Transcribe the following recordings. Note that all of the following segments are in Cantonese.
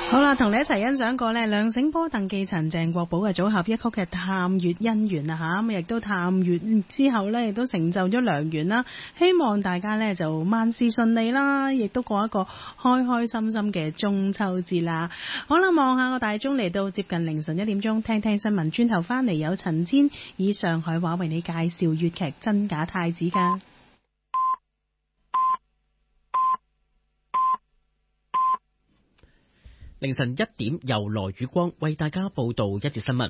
好啦，同你一齊欣賞過呢梁醒波、鄧寄塵、鄭國寶嘅組合一曲嘅《探月姻緣》啊吓，咁亦都探月之後呢，亦都成就咗良緣啦。希望大家呢就萬事順利啦，亦都過一個開開心心嘅中秋節啦。好啦，望下個大鐘嚟到接近凌晨1點鐘，聽聽新聞，轉頭翻嚟有陳千以上海話為你介紹粵劇真假太子噶。 凌晨1點，由羅宇光為大家報道一節新聞。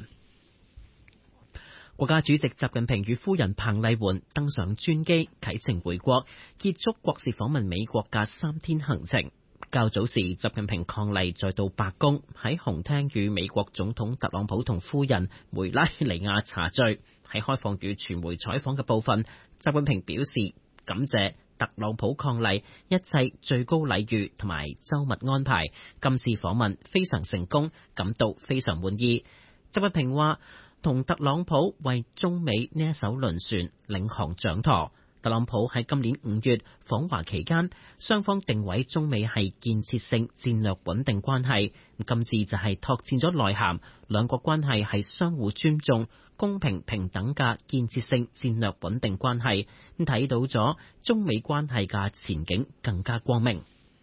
國家主席習近平與夫人彭麗媛登上專機啟程回國，結束國事訪問美國嘅3天行程。較早時，習近平伉儷再到白宮，喺紅廳與美國總統特朗普同夫人梅拉尼亞茶敘。喺開放與傳媒採訪嘅部分，習近平表示感謝特朗普伉儷一切最高禮遇同埋周密安排，今次訪問非常成功，感到非常滿意。習近平話，同特朗普為中美呢一艘輪船領航掌舵。特朗普喺今年5月訪華期間，雙方定位中美係建設性戰略穩定關係，今次就係拓展咗內涵，兩國關係係相互尊重、公平平等嘅建設性戰略穩定關係，睇到咗中美關係嘅前景更加光明。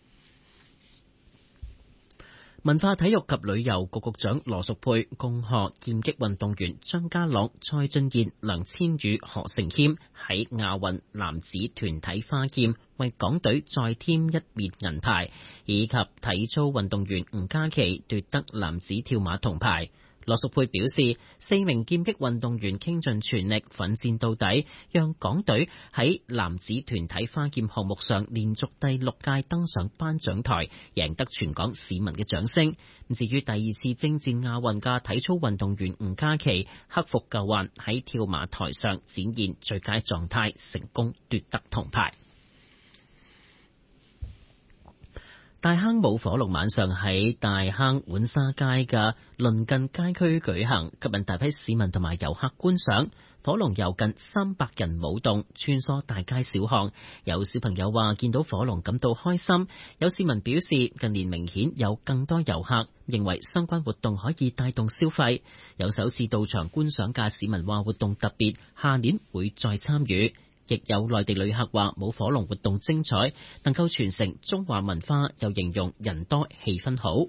文化體育及旅遊局局長羅淑佩恭賀劍擊運動員張家朗、蔡俊彥、梁千羽、何成謙喺亞運男子團體花劍為港隊再添1面銀牌，以及體操運動員吳嘉琪奪得男子跳馬銅牌。羅淑佩表示，4名劍擊運動員傾盡全力奮戰到底，讓港隊喺男子團體花劍項目上連續第6屆登上頒獎台，贏得全港市民嘅掌聲。至於第2次征戰亞運嘅體操運動員吳嘉琪，克服舊患喺跳馬台上展現最佳狀態，成功奪得銅牌。大坑舞火龍晚上喺大坑浣沙街嘅鄰近街區舉行，吸引大批市民同埋遊客觀賞。火龍由近300人舞動，穿梭大街小巷。有小朋友話見到火龍感到開心，有市民表示近年明顯有更多遊客，認為相關活動可以帶動消費。有首次到場觀賞嘅市民話活動特別，下年會再參與。亦有內地旅客話舞火龍活動精彩，能夠傳承中華文化，又形容人多氣氛好。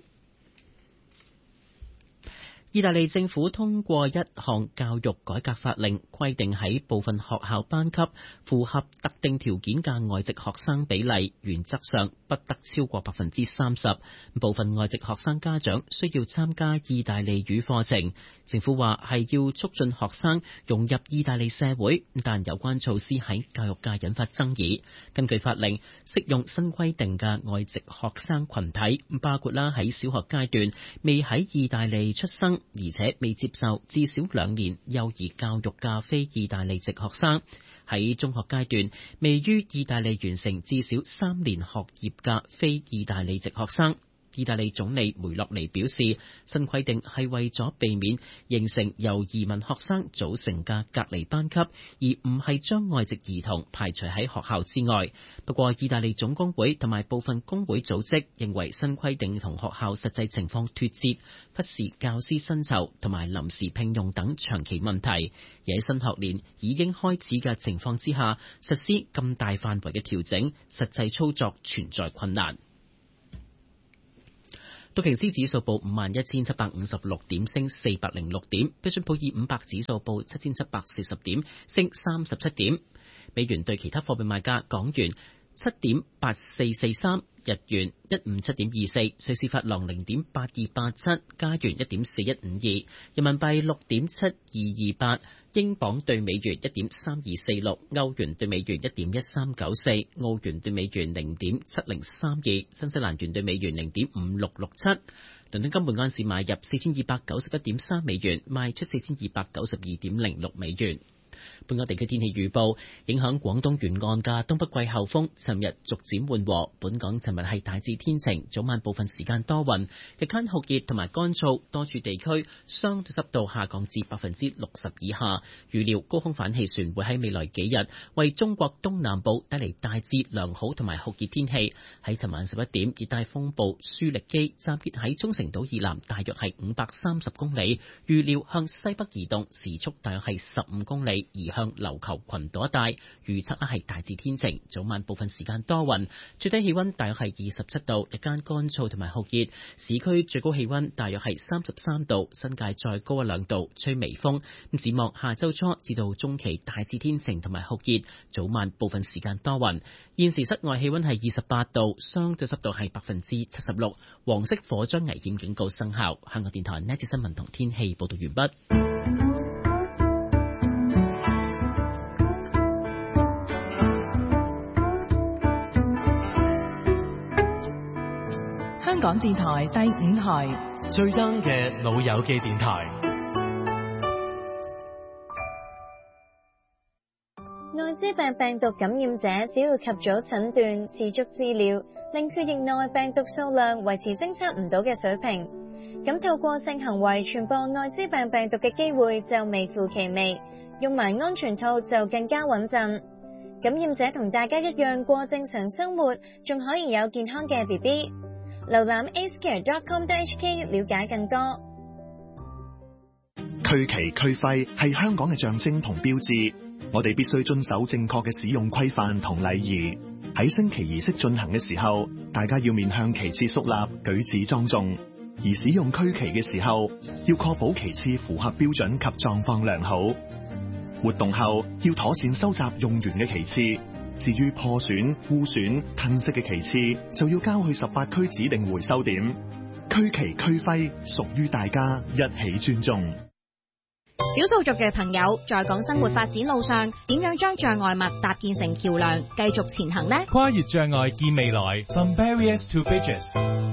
意大利政府通過一項教育改革法令，規定喺部分學校班級符合特定條件嘅外籍學生比例，原則上不得超過30%。部分外籍學生家長需要參加意大利語課程。政府話係要促進學生融入意大利社會，但有關措施喺教育界引發爭議。根據法令，適用新規定嘅外籍學生群體包括喺小學階段未喺意大利出生，而且未接受至少2年幼兒教育嘅非意大利籍學生，喺中學階段未於意大利完成至少3年學業嘅非意大利籍學生。意大利總理梅洛尼表示，新規定係為咗避免形成由移民學生組成嘅隔離班級，而唔係將外籍兒童排除喺學校之外。不過，意大利總工會同埋部分工會組織認為新規定同學校實際情況脫節，忽視教師薪酬同埋臨時聘用等長期問題。而喺新學年已經開始嘅情況之下，實施咁大範圍嘅調整，實際操作存在困難。道瓊斯指數報51,756點，升406點；標準普爾500指數報7,740點，升37點。美元對其他貨幣賣價：港元7.8443，日元157.24，瑞士法郎0.8287，加元1.4152，人民幣6.7228。英鎊對美元1.3246，歐元對美元1.1394，澳元對美元0.7032，新西蘭元對美元0.5667。倫敦金每盎司買入4291.3美元，賣出4292.06美元。 本港地區天氣預報，影響廣東沿岸嘅東北季候風尋日逐漸緩和，本港尋日係大致天晴，早晚部分時間多雲，日間酷熱同埋乾燥，多處地區相對濕度下降至60%以下。預料高空反氣旋會喺未來幾日為中國東南部帶嚟大致良好同埋酷熱天氣。喺尋晚11點，熱帶風暴舒力基集結喺沖繩島以南大約係530公里，預料向西北移動，時速大約係15公里，移向琉球群島一帶。預測係大致天晴，早晚部分時間多雲，最低氣溫大約係27度，日間乾燥同埋酷熱，市區最高氣溫大約係33度，新界再高1、2度，吹微風。咁展望下周初至到中期大致天晴同埋酷熱，早晚部分時間多雲。現時室外氣溫係28度，相對濕度係76%，黃色火災危險警告生效。香港電台呢節新聞同天氣報道完畢。 香港電台第5台最 young 嘅老友記電台。 艾滋病病毒感染者只要及早診斷、持續治療，令血液內病毒數量維持偵測唔到嘅水平，咁透過性行為傳播艾滋病病毒嘅機會就微乎其微，用埋安全套就更加穩陣。感染者同大家一樣過正常生活，仲可以有健康嘅 BB。瀏覽 acecare.com.hk 了解更多。 區旗區徽係香港嘅象徵同標誌，我哋必須遵守正確嘅使用規範同禮儀。喺升旗儀式進行嘅時候，大家要面向旗幟肅立，舉止莊重。而使用區旗嘅時候，要確保旗幟符合標準及狀況良好。活動後要妥善收集用完嘅旗幟。至於破損、污損、褪色嘅旗幟，就要交去18區指定回收點。區旗區徽屬於大家，一起尊重。 少數族嘅朋友在港生活發展路上，點樣將障礙物搭建成橋梁，繼續前行呢？ 跨越障礙見未來 ，From barriers to bridges。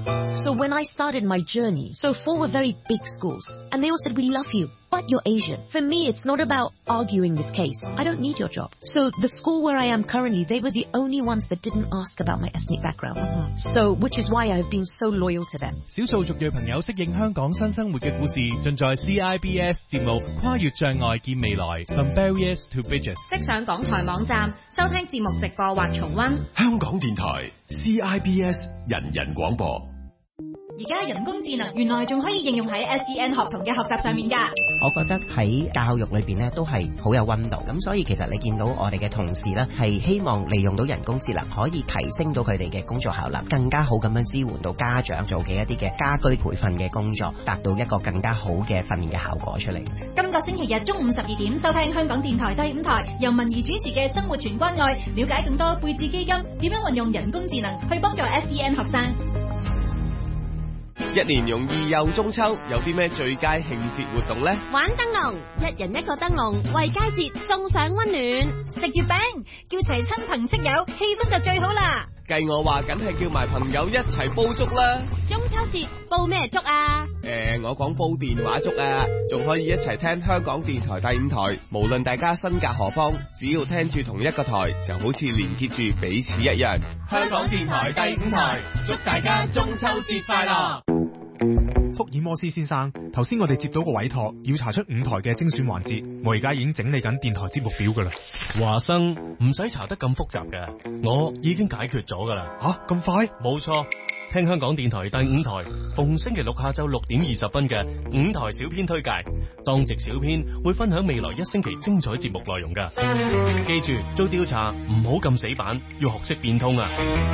So when I started my journey, so 4 were very big schools, and they all said, we love you, but you're Asian. For me, it's not about arguing this case. I don't need your job. So the school where I am currently, they were the only ones that didn't ask about my ethnic background. So, which is why I've been so loyal to them. 少數族裔朋友適應香港新生活嘅故事，盡在 CIBS 節目《跨越障礙見未來》，From barriers to bridges。 即上港台網站收聽節目直播或重溫。 香港電台 CIBS 人人廣播。 而家人工智能原來仲可以應用喺 SEN 學童嘅學習上面㗎。 我覺得喺教育裏邊咧都係好有溫度，咁所以其實你見到我哋嘅同事咧係希望利用到人工智能可以提升到佢哋嘅工作效能，更加好咁樣支援到家長做嘅一啲嘅家居培訓嘅工作，達到一個更加好嘅訓練嘅效果出嚟。 今個星期日中午12點收聽香港電台第5台，由文儀主持嘅《生活全關愛》，了解更多貝智基金點樣運用人工智能去幫助 SEN 學生。 一年容易又中秋，有啲咩最佳慶節活動呢？ 玩燈籠，一人一個燈籠，為佳節送上溫暖。 食月餅，叫齊親朋戚友，氣氛就最好啦。 計我話，梗係叫埋朋友一齊煲粥啦。 中秋節煲咩粥啊？ 我講煲電話粥啊，仲可以一齊聽香港電台第5台。無論大家身隔何方，只要聽住同一個台，就好似連結住彼此一樣。 香港電台第5台，祝大家中秋節快樂。 福爾摩斯先生，頭先我哋接到個委託，要查出5台嘅精選環節，我而家已經整理緊電台節目表㗎啦。 華生，唔使查得咁複雜嘅，我已經解決咗㗎啦。 吓，咁快？ 冇錯，聽香港電台第5台，逢星期六下晝6點20分嘅5台小編推介，當值小編會分享未來1星期精彩節目內容㗎。記住，做調查唔好咁死板，要學識變通啊！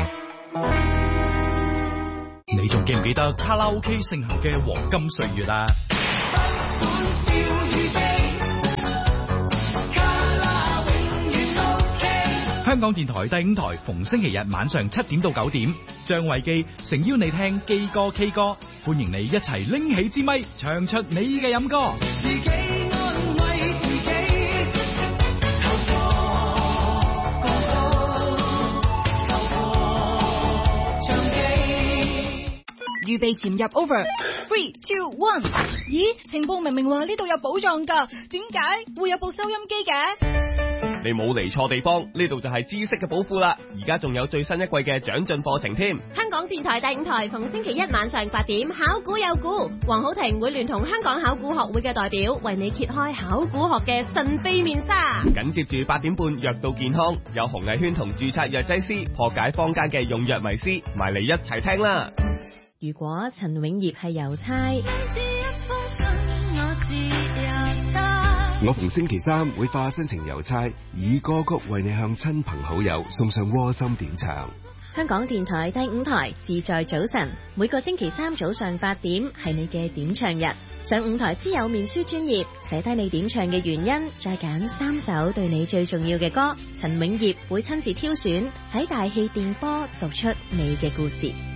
你仲記唔記得卡拉 OK 盛行嘅黃金歲月啊？香港電台第5台逢星期日晚上7點到9點，張衛基誠邀你聽基歌 K 歌，歡迎你一齊拎起支咪，唱出你嘅飲歌。 預備潛入 over。3、2、1。咦，情報明明話呢度有寶藏㗎，點解會有部收音機嘅？ 你冇嚟錯地方，呢度就係知識嘅寶庫啦！而家仲有最新一季嘅長進課程添。 香港電台第5台逢星期一晚上8點，考古有估，黃浩庭會聯同香港考古學會嘅代表，為你揭開考古學嘅神秘面紗。 緊接住8點半，藥到健康，有洪藝軒同註冊藥劑師破解坊間嘅用藥迷思，埋嚟一齊聽啦！ 如果陳永業係郵差， 我逢星期三會化身成郵差，以歌曲為你向親朋好友送上窩心點唱。 香港電台第5台自在早晨，每個星期三早上8點係你嘅點唱日。上5台之友面書專頁寫低你點唱嘅原因，再揀3首對你最重要嘅歌，陳永業會親自挑選，喺大氣電波讀出你嘅故事。